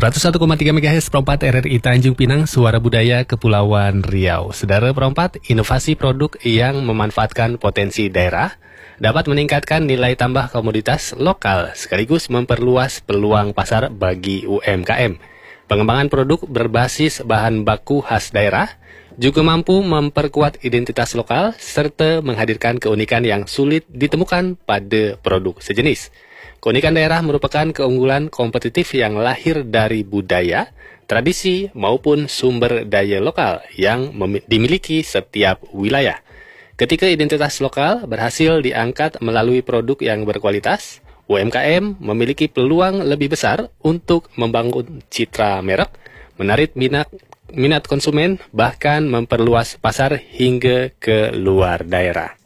101,3 MHz Perompat RRI Tanjung Pinang, Suara Budaya Kepulauan Riau. Saudara Perompat, inovasi produk yang memanfaatkan potensi daerah dapat meningkatkan nilai tambah komoditas lokal sekaligus memperluas peluang pasar bagi UMKM. Pengembangan produk berbasis bahan baku khas daerah juga mampu memperkuat identitas lokal serta menghadirkan keunikan yang sulit ditemukan pada produk sejenis. Keunikan daerah merupakan keunggulan kompetitif yang lahir dari budaya, tradisi, maupun sumber daya lokal yang dimiliki setiap wilayah. Ketika identitas lokal berhasil diangkat melalui produk yang berkualitas, UMKM memiliki peluang lebih besar untuk membangun citra merek, menarik minat konsumen, bahkan memperluas pasar hingga ke luar daerah.